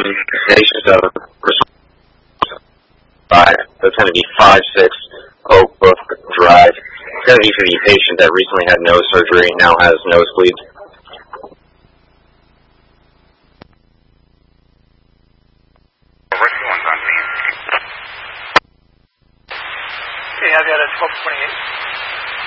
patient of five. That's going to be 56 Oak Brook Drive. It's going to be for the patient that recently had nose surgery and now has nosebleeds. Okay, I've got a 1228.